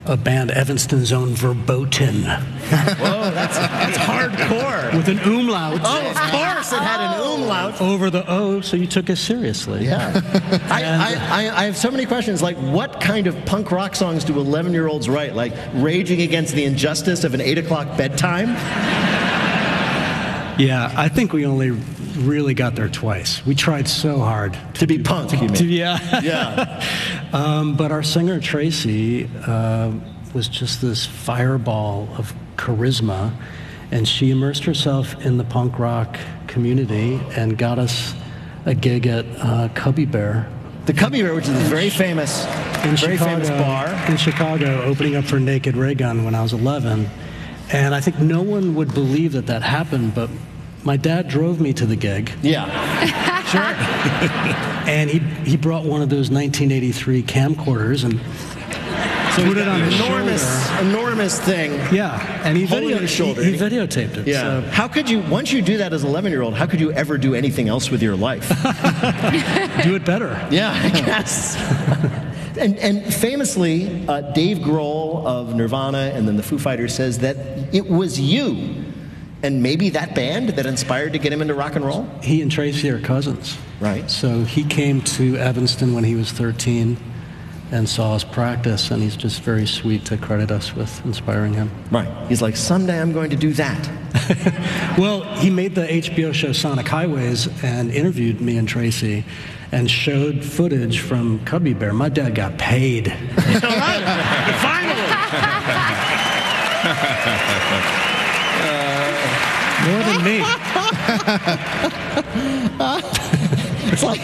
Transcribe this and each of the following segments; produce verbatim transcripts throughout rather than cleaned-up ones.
A band, Evanston's own Verboten. Whoa, that's, that's hardcore. With an umlaut. Oh, of course it had an umlaut. Over the O, so you took us seriously. Yeah. I, I, I, I have so many questions, like what kind of punk rock songs do eleven-year-olds write? Like Raging Against the Injustice of an eight o'clock bedtime? Yeah, I think we only really got there twice. We tried so hard. To, to be do, punk, to, you mean? To, yeah. Yeah. um, but our singer, Tracy, uh, was just this fireball of charisma, and she immersed herself in the punk rock community and got us a gig at uh, Cubby Bear. The Cubby Bear, which is a very famous, in very Chicago, famous bar. In Chicago, opening up for Naked Ray Gun when I was eleven. And I think no one would believe that that happened, but my dad drove me to the gig. Yeah. Sure. And he he brought one of those nineteen eighty-three camcorders and so put it on his enormous, shoulder. Enormous thing. Yeah. And he, video, his shoulder. he, he videotaped it. Yeah. So. How could you, once you do that as an eleven-year-old, how could you ever do anything else with your life? Do it better. Yeah, I guess. And, and famously, uh, Dave Grohl of Nirvana and then the Foo Fighters says that it was you and maybe that band that inspired to get him into rock and roll? He and Tracy are cousins. Right. So he came to Evanston when he was thirteen and saw us practice, and he's just very sweet to credit us with inspiring him. Right. He's like, someday I'm going to do that. Well, he made the H B O show Sonic Highways and interviewed me and Tracy and showed footage from Cubby Bear. My dad got paid. All right. Finally. uh, More than me. It's like...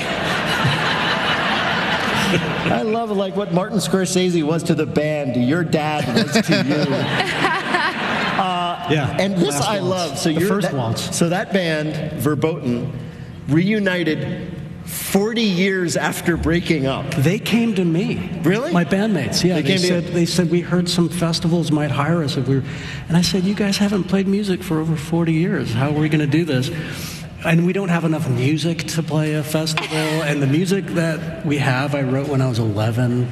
I love like what Martin Scorsese was to the band, your dad was to you. Uh, yeah. And this Last I waltz. love. So the you're first that, waltz. So that band, Verboten, reunited forty years after breaking up. They came to me. Really? My bandmates. Yeah. They, They, came said to you? they said we heard some festivals might hire us if we were, and I said, you guys haven't played music for over forty years. How are we going to do this? And we don't have enough music to play a festival. And the music that we have, I wrote when I was eleven.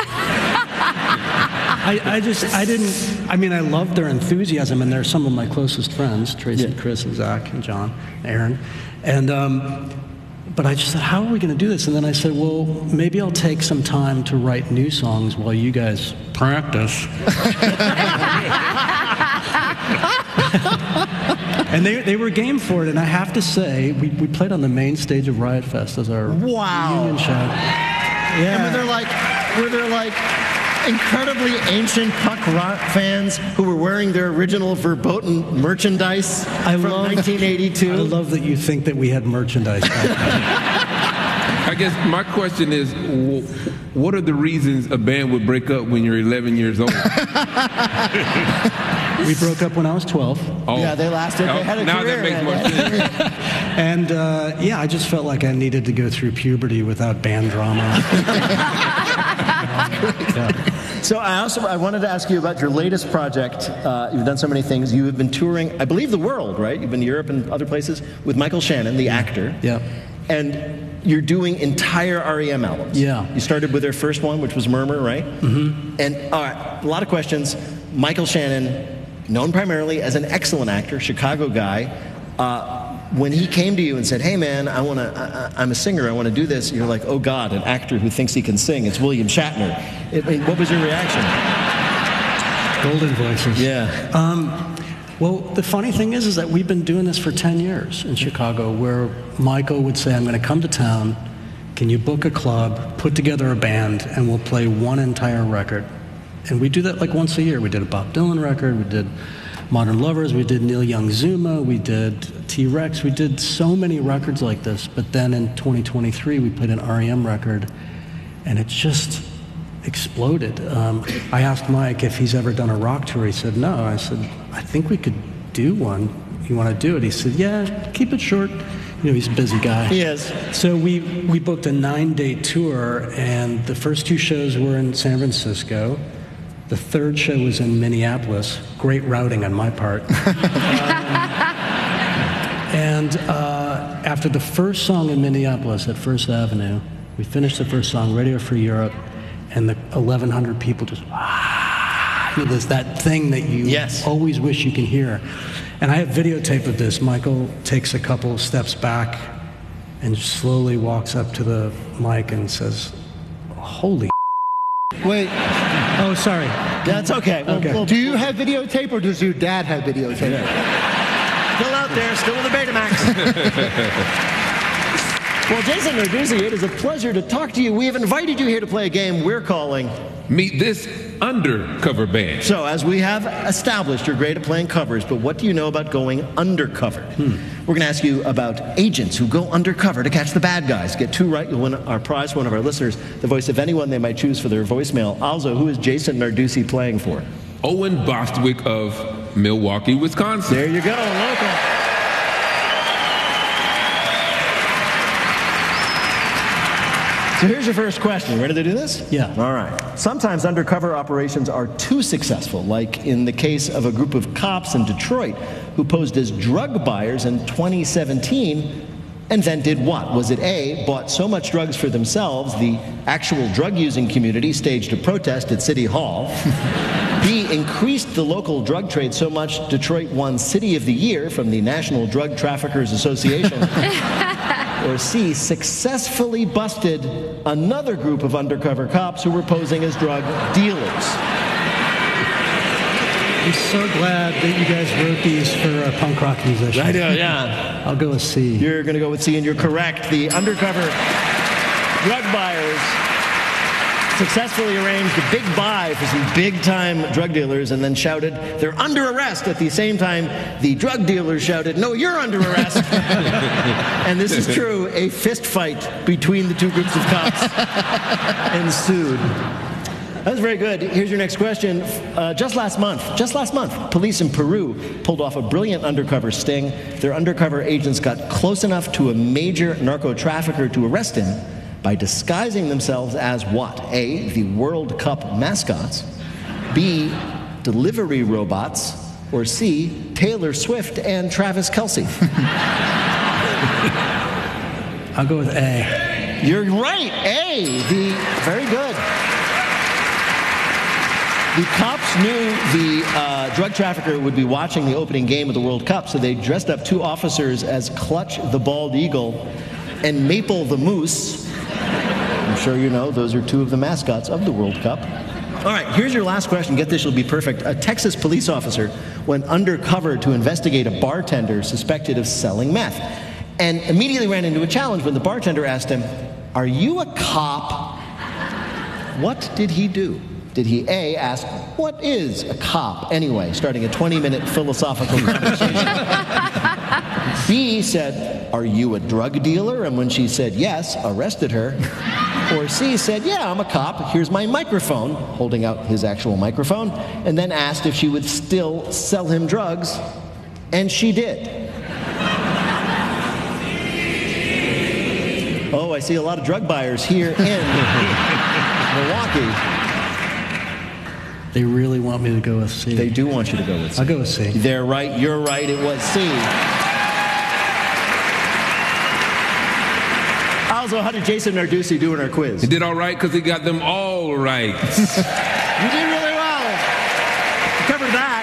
I, I just, I didn't, I mean, I loved their enthusiasm, and they're some of my closest friends, Tracy, yeah. Chris, and Zach, and John, Aaron. And, um, but I just said, how are we going to do this? And then I said, well, maybe I'll take some time to write new songs while you guys practice. And they they were game for it, and I have to say, we, we played on the main stage of Riot Fest as our wow. reunion show. Yeah. And were there like, were there like incredibly ancient punk rock fans who were wearing their original Verboten merchandise I from love, nineteen eighty-two? I love that you think that we had merchandise back then. I guess my question is, what are the reasons a band would break up when you're eleven years old? We broke up when I was twelve. Oh. Yeah, they lasted. They had a now career. That makes more sense. And uh, yeah, I just felt like I needed to go through puberty without band drama. Yeah. So I also I wanted to ask you about your latest project. Uh, you've done so many things. You have been touring, I believe, the world, right? You've been to Europe and other places with Michael Shannon, the actor. Yeah. And you're doing entire R E M albums. Yeah. You started with their first one, which was Murmur, right? Mm-hmm. And all right, a lot of questions. Michael Shannon, known primarily as an excellent actor, Chicago guy. Uh, when he came to you and said, "Hey, man, I want to. I'm a singer. I want to do this," you're like, "Oh God, an actor who thinks he can sing. It's William Shatner." It, I mean, what was your reaction? Golden voices. Yeah. Um, well, the funny thing is, is that we've been doing this for ten years in Chicago, where Michael would say, "I'm going to come to town. Can you book a club, put together a band, and we'll play one entire record?" And we do that like once a year. We did a Bob Dylan record. We did Modern Lovers. We did Neil Young Zuma. We did T-Rex. We did so many records like this. But then in twenty twenty-three, we played an R E M record, and it just exploded. Um, I asked Mike if he's ever done a rock tour. He said no. I said, I think we could do one. You want to do it? He said, yeah, keep it short. You know, he's a busy guy. He is. So we, we booked a nine-day tour, and the first two shows were in San Francisco. The third show was in Minneapolis. Great routing on my part. um, and uh, after the first song in Minneapolis at First Avenue, we finished the first song, Radio Free Europe, and the eleven hundred people just, ah, You know, there's that thing that you Yes. always wish you can hear. And I have videotape of this. Michael takes a couple of steps back and slowly walks up to the mic and says, "Holy." Wait, Oh, sorry. That's okay. We'll, Okay. we'll- do you have videotape or does your dad have videotape? Still out there, still in the Betamax. Well, Jason Narduzzi, it is a pleasure to talk to you. We have invited you here to play a game we're calling. Meet this undercover band. So, as we have established, you're great at playing covers, but what do you know about going undercover? Hmm. We're going to ask you about agents who go undercover to catch the bad guys. Get two right, you'll win our prize for one of our listeners, the voice of anyone they might choose for their voicemail. Also, who is Jason Narduzzi playing for? Owen Bostwick of Milwaukee, Wisconsin. There you go, local. So here's your first question. Ready to do this? Yeah. All right. Sometimes undercover operations are too successful, like in the case of a group of cops in Detroit who posed as drug buyers in twenty seventeen and then did what? Was it A, bought so much drugs for themselves, the actual drug-using community staged a protest at City Hall? B, increased the local drug trade so much Detroit won City of the Year from the National Drug Traffickers Association? Or C, successfully busted another group of undercover cops who were posing as drug dealers? I'm so glad that you guys wrote these for a punk rock musician. I know, yeah. I'll go with C. You're going to go with C, and you're correct. The undercover drug buyers successfully arranged a big buy for some big-time drug dealers and then shouted, "They're under arrest." At the same time, the drug dealers shouted, "No, you're under arrest." And this is true. A fist fight between the two groups of cops ensued. That was very good. Here's your next question. Uh, just last month, just last month, police in Peru pulled off a brilliant undercover sting. Their undercover agents got close enough to a major narco trafficker to arrest him by disguising themselves as what? A, the World Cup mascots, B, delivery robots, or C, Taylor Swift and Travis Kelce. I'll go with A. You're right, A, the, very good. The cops knew the uh, drug trafficker would be watching the opening game of the World Cup, so they dressed up two officers as Clutch the Bald Eagle and Maple the Moose. I'm sure you know those are two of the mascots of the World Cup. All right, here's your last question. Get this, you'll be perfect. A Texas police officer went undercover to investigate a bartender suspected of selling meth and immediately ran into a challenge when the bartender asked him, "Are you a cop?" What did he do? Did he A, ask, "What is a cop anyway?" starting a twenty-minute philosophical conversation. B, said, "Are you a drug dealer?" and when she said yes, arrested her. Or C, said, "Yeah, I'm a cop. Here's my microphone," holding out his actual microphone, and then asked if she would still sell him drugs, and she did. Oh, I see a lot of drug buyers here in Milwaukee. They really want me to go with C. They do want you to go with C. I'll go with C. They're right. You're right. It was C. Also, how did Jason Narduzzi do in our quiz? He did all right because he got them all right. You did really well. We covered that.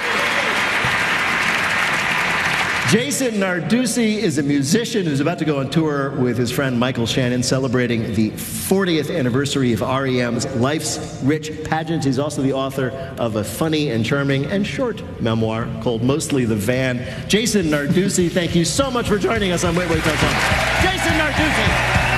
Jason Narduzzi is a musician who's about to go on tour with his friend Michael Shannon, celebrating the fortieth anniversary of R E M's Life's Rich Pageant. He's also the author of a funny and charming and short memoir called Mostly the Van. Jason Narduzzi, thank you so much for joining us on Wait Wait Don't Tell Me. Jason Narduzzi.